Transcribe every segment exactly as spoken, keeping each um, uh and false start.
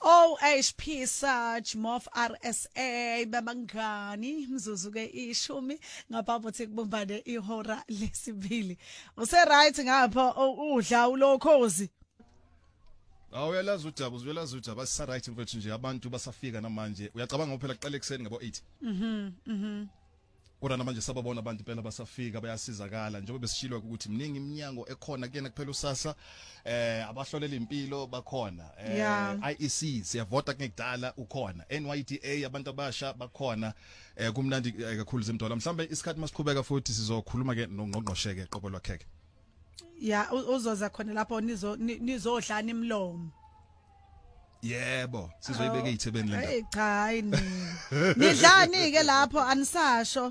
O H P Search Mof R S A babangani mzuzu ke ishumi ngaphambi kokuthi kubumbane ihora lesibili. Use right ngapha udla ulokhozi. Awu yalazi uJabu uyalazi uJabu asisa right mfethu nje abantu basafika namanje uyacabanga phela kuqala ekseni ngabo eight. Mhm mhm. Kodwa namanje sababona abantu phela basafika bayasizakala njengoba besishilwa ukuthi mningi iminyango ekhona kuyena kuphela usasa eh abahlolela impilo bakhona eh I E C siyavota ngekudala ukhona N Y D A abantu abasha bakhona eh kumnandi kakhulu zimdola mhlambe isikhathi masiqhubeka futhi sizokhuluma ke nongqongqosheke qobo lwakheke. Ya uzoza khona lapho nizo nizodlana imlomo. Yebo sizoyibeka ezithebeni lento. Hey cha yini. Nidlani ke lapho anisasho.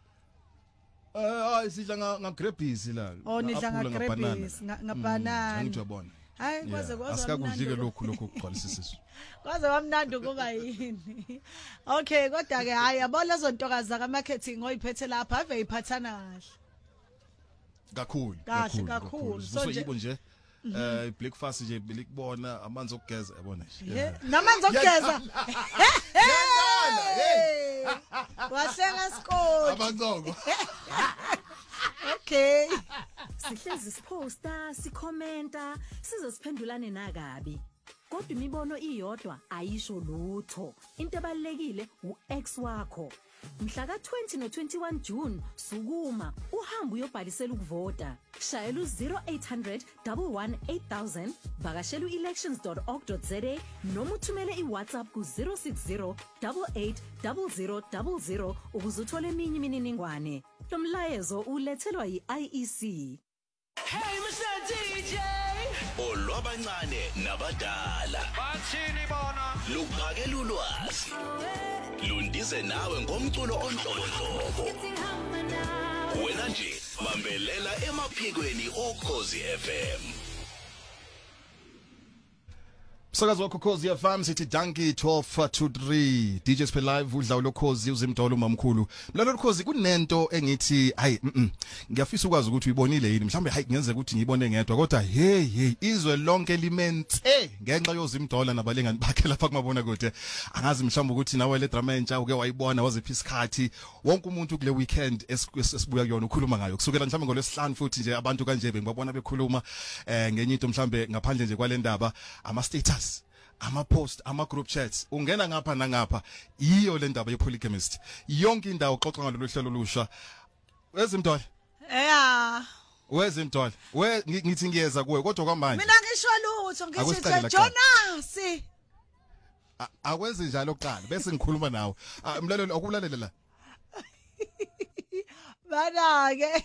Eh sidla nga grapes la. Oh nidla nga grapes ngabanana. Angithi uyabona. Hayi kwaze kwaze asikakudlike lokhu lokhu ukugcwalisa isisu. Kwaze wamnandi kuba yini. Okay kodwa ke hayi yabo lezo ntokazi ka marketing oyiphethe lapha ave iphathana kahle. Kakhulu kakhulu kakhulu so yibo nje eh breakfast nje belikubona amanzi okugeza yabona nje namanzi okugeza yendala hey wahlenga skoti abanqoko okay sihlezi siposta sikhomenta sizosiphendulane nakabi kodwa imibono iyodwa ayisho lutho into ebalekile uex wakho mhla ka twenty no twenty-one June sukuma uhamba uyobhalisela ukuvota shayela u zero eight hundred one one eight thousand vakashela elections dot org dot za noma uthumele iWhatsApp ku zero six zero eight eight zero zero zero zero ukuze uthole eminye imininingwane lo mlayezo ulethelwa yi-I E C. Hey Mister D J olwabancane nabadala bathini bona luphakela ulwazi lundize nawe ngomculo onhlobonhlobo wena nje bambelela emaphikweni okhozi F M. Sakazi wakho Khosi F M sithi Junkie twelve to three D J Spell live udla lokhozi uzimdolo umamkhulu mlalo lokhozi kunento engithi hayi mhm ngiyafisa ukwazi ukuthi uyibonile yini mhlambe hayi ngenzeka ukuthi ngiyibone ngedwa kodwa hey hey izwe lonke limente ngenxa yozimdola nabalengani bakhe lapha kumabona kude angazi mhlambe ukuthi nawe le drama entsha uke wayibona waziphi isikhathi wonke umuntu kule weekend esibuya kuyona ukhuluma ngayo kusukela mhlambe ngolesihlanu futhi nje abantu kanje bengibabona bekhuluma eh ngenye into mhlambe ngaphandle nje kwale ndaba ama status ama post ama group chats ungena ngapha nangapha iyo le ndaba ye polygamist yonke indawo uxoxa ngalolu hlelo lusha wezimdola yeah wezimdola we ngithi ngiyeza kuwe kodwa kwamanje mina ngisho lutho ngithi Jonas akwenze njalo oqala bese ngikhuluma nawe umlaleli akulalela la bana ke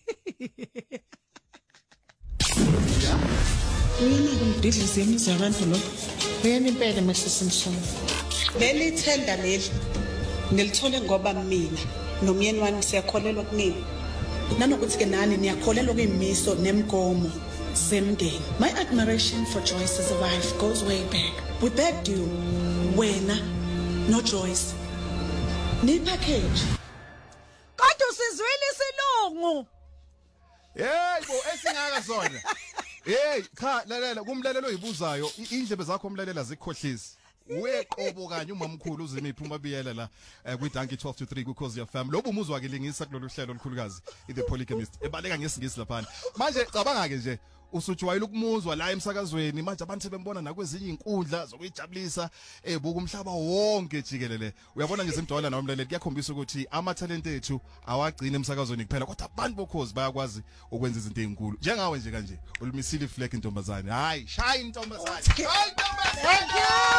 Yini ngididlise imizi yabantu lo? Yini impela masisimshana. Leli thenda leli ngilithole ngoba mina nomyeni wami siyakholelwa kunini. Nanokuthi ke nani niyakholelwa kwimiso nemigomo zemndeni. My admiration for Joyce as a wife goes way back. We begged you wena no Joyce. Ni package. Kodwa usizwile isilungu. Hey bo esingaka sona. Hey cha lalela kumlalelo oyibuzayo indlebe zakho umlalela zikhohlisi weqobo kanye umamkhulu uzimiphi umabiyela la kwi Junkie twelve to three ku Khosi F M lobu umuzwa ke lingisa kulolu hlelo olukhulukazi i-The Polygamist ebaleka ngesingisi lapha manje cabanga ke nje usujwayela ukumuzwa la emsakazweni manje abantu bembona nakwezinye inkundla zokuyijabulisa ebuka umhlaba wonke jikelele uyabona nje simdola nomlaleli kuyakhombisa ukuthi ama talent ethu awagcina emsakazweni kuphela kodwa abantu bokhozi bayakwazi ukwenza izinto ezinkulu njengawe nje kanje ulimisile iflag intombazane hayi shine intombazane shine intombazane thank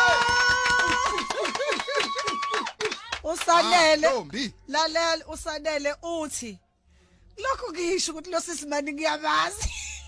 you usanele lalela usanele uthi lokho ngisho ukuthi lo sisimani ngiyabazi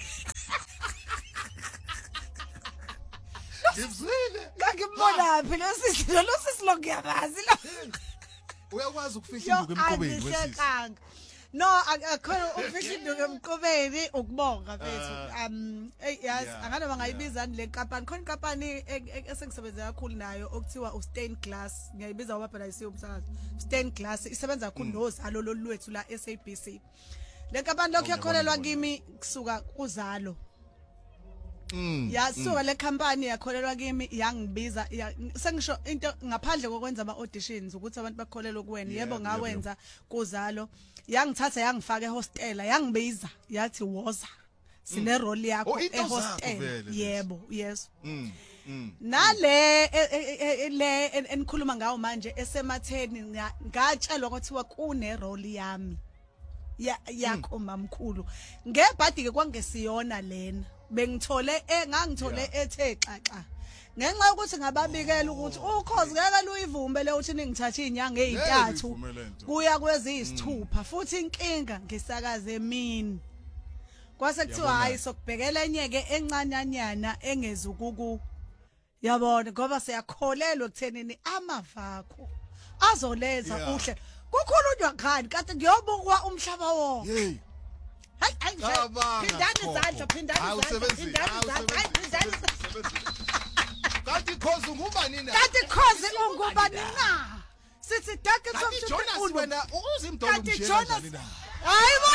Ngizwile. Ngakubona phi lo sisi lo sisi lo ngiyabazi lo. Uyakwazi ukufihla induku emqobeni wesisi. No akhona ukufihla induku emqobeni ukubonga mfethu. Um yes angane bangayibiza le company khona company esengisebenza kakhulu nayo okuthiwa uStain Glass ngiyayibiza ngoba phela isiyo umsakazo. Stain Glass isebenza kakhulu nozalo lolwethu la S A B C. Le company lokho yakholelwa kimi kusuka kuzalo. yasuka le company yakholelwa kimi yangibiza sengisho into ngaphandle kokwenza ama auditions ukuthi abantu bakholelwe kuwena yebo ngawenza kuzalo yangithatha yangifaka ehostela yangibiza yathi woza sine role yakho ehostel yebo yes nale le enikhuluma ngawo manje esematheni ngatshelwa ukuthi wa kune role yami ya yakho mamkhulu ngebhadi ke kwangesiyona lena bengithole engangithole ethe xaxa ngenxa yokuthi ngababikela ukuthi ukhozi ngeke luyivumbe le uthi ningithatha inyanga ezithathu kuya kweziyisithupha futhi inkinga ngisakaze mina kwase kuthiwa hayi sokubhekela enyeke encanyanyana engezukuku yabona ngoba siyakholelwa ekuthenini amavakho azoleza uhle kukhulunywa ngani kanti ngiyobukwa umhlaba wonke hayi hayi phindani izandla phindani izandla phindani izandla phindani kanti khozi ngubani na kanti khozi ungubani na sithi dake somthi Jonas wena uzimdolo umjela njani na hayibo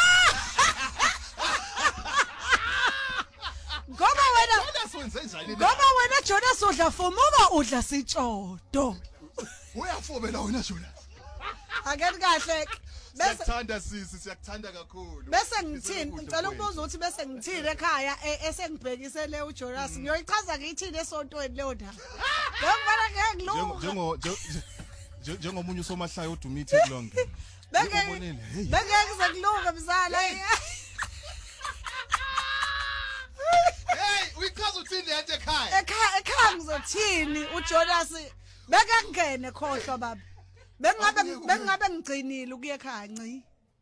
ngoba wena Jonas wenze njani ngoba wena Jonas udla fumuka udla sitshodo uyafobela wena Jonas akeni kahle bese siyakuthanda sisi siyakuthanda kakhulu bese ngithini ngicela ukubuza ukuthi bese ngithini ekhaya esengibhekisele uJonas ngiyoyichaza ngithini esontweni leyo ndaba ngokubona ngeke ngilunga njengo njengomunye usomahlaya uDumithi kulonke bengeke bengeke kuzokulunga mzala hey uyichaza uthini lento ekhaya ekhaya ekhaya ngizothini uJonas beke ngene khohlwa baba bengabe bengabe ngigcinile ukuye ekhaya nci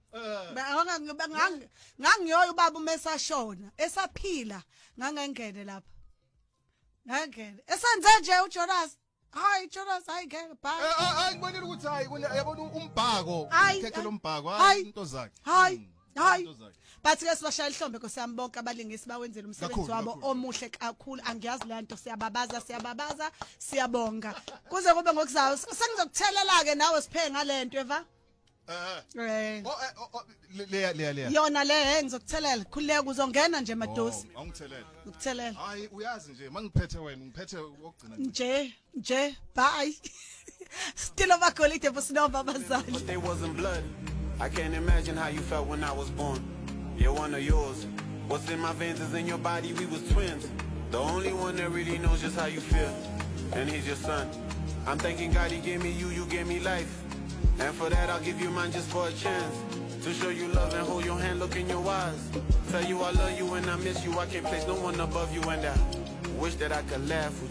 eh ngangiyoyo ubaba umesashona esaphila ngangengene lapha ngangene esenze nje uJonas hayi Jonas hayi ngeke bye hayi ngibonile ukuthi hayi yabona umbhako ikhethe lombhako hayi into zakhe hayi hayi bathi ke sibashaya ihlombe nkosiyami bonke abalingisi bawenzele umsebenzi wabo omuhle kakhulu angiyazi le nto siyababaza siyababaza siyabonga kuze kube ngokuzayo sengizokuthelela ke nawe siphe ngalento eva eh le le le yona le ngizokuthelela khuleka uzongena nje madosi awungithelela ukuthelela hayi uyazi nje mangiphethe wena ngiphethe okugcina nje nje bye still abakolite businova bazali they wasn't blood. I can't imagine how you felt when I was born. You're one of yours. What's in my veins is in your body. We was twins. The only one that really knows just how you feel. And he's your son. I'm thanking God he gave me you, you gave me life. And for that I'll give you mine just for a chance. To show you love and hold your hand, look in your eyes. Tell you I love you and I miss you. I can't place no one above you and I wish that I could laugh with